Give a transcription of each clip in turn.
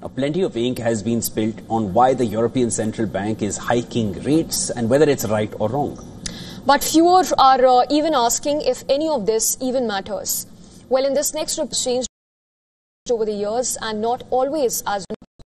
Plenty of ink has been spilt on why the European Central Bank is hiking rates and whether it's right or wrong. But fewer are even asking if any of this even matters. Well, in this next report, changed over the years and not always as.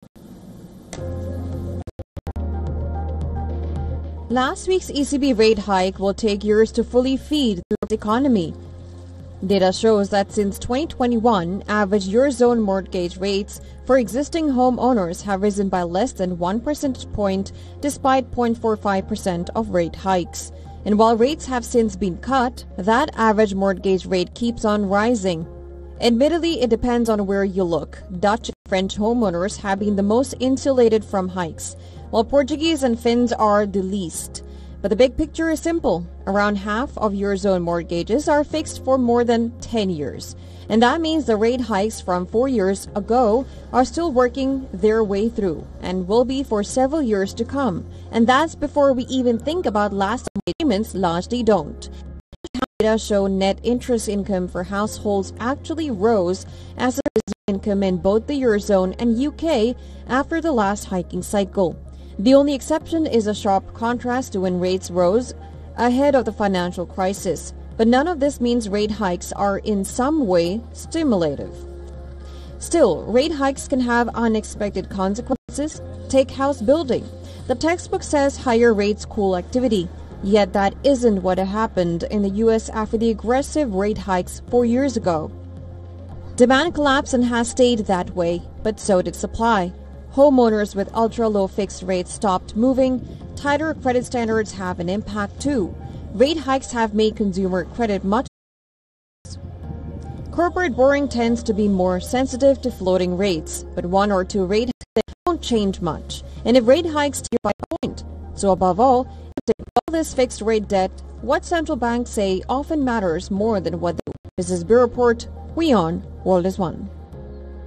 Last week's ECB rate hike will take years to fully feed through the economy. Data shows that since 2021, average Eurozone mortgage rates for existing homeowners have risen by less than 1 percentage point despite 0.45% of rate hikes. And while rates have since been cut, that average mortgage rate keeps on rising. Admittedly, it depends on where you look. Dutch and French homeowners have been the most insulated from hikes, while Portuguese and Finns are the least. But the big picture is simple. Around half of Eurozone mortgages are fixed for more than 10 years. And that means the rate hikes from 4 years ago are still working their way through and will be for several years to come. And that's before we even think about last payments largely don't. Data show net interest income for households actually rose as a income in both the Eurozone and UK after the last hiking cycle. The only exception is a sharp contrast to when rates rose ahead of the financial crisis. But none of this means rate hikes are in some way stimulative. Still, rate hikes can have unexpected consequences. Take house building. The textbook says higher rates cool activity. Yet that isn't what happened in the U.S. after the aggressive rate hikes 4 years ago. Demand collapsed and has stayed that way, but so did supply. Homeowners with ultra-low fixed rates stopped moving. Tighter credit standards have an impact too. Rate hikes have made consumer credit much worse. Corporate borrowing tends to be more sensitive to floating rates, but 1 or 2 rate hikes don't change much. And if rate hikes steer by point. So above all this fixed rate debt, what central banks say often matters more than what they do. This is Bureau Report. WION, World is One.